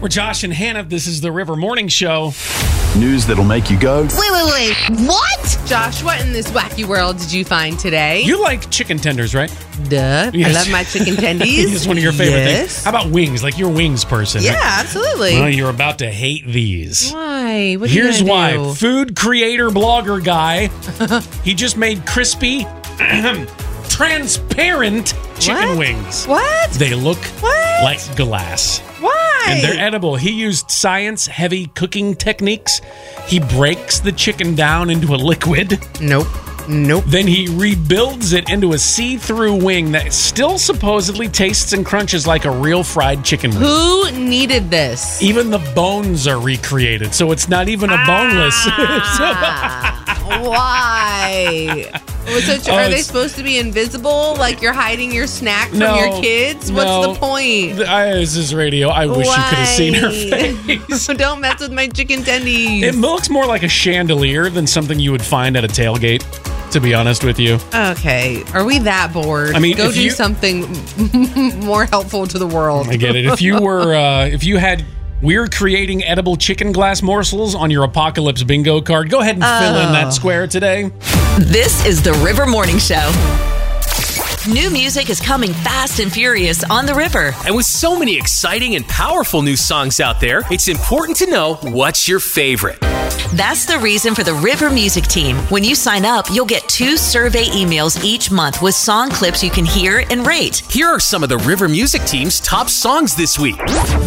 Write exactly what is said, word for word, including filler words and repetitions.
We're Josh and Hannah. This is the River Morning Show. News that'll make you go, Wait, wait, wait. What? Josh, what in this wacky world did you find today? You like chicken tenders, right? Duh. Yes. I love my chicken tendies. It's one of your favorite yes. things. How about wings? Like you're a wings person. Yeah, right? absolutely. Well, you're about to hate these. Why? What are Here's you why. do? Food creator blogger guy. He just made crispy, transparent chicken What? wings. What? They look What? like glass. Why? And they're edible. He used science-heavy cooking techniques. He breaks the chicken down into a liquid. Nope. Nope. Then he rebuilds it into a see-through wing that still supposedly tastes and crunches like a real fried chicken wing. Who needed this? Even the bones are recreated, so it's not even a boneless. Ah, why? So, Oh, are they it's- supposed to be invisible? Like you're hiding your snack from No, your kids? What's no. the point? I, this is radio. I wish you could have seen her Why? face. Don't mess with my chicken tendies. It looks more like a chandelier than something you would find at a tailgate, to be honest with you. Okay, are we that bored? I mean, go if do you- something more helpful to the world. I get it. If you were, uh, if you had, we're creating edible chicken glass morsels on your apocalypse bingo card, go ahead and fill in Oh. that square today. This is the River Morning Show. New music is coming fast and furious on the river. And with so many exciting and powerful new songs out there, it's important to know what's your favorite. That's the reason for the River Music Team. When you sign up, you'll get two survey emails each month with song clips you can hear and rate. Here are some of the River Music Team's top songs this week.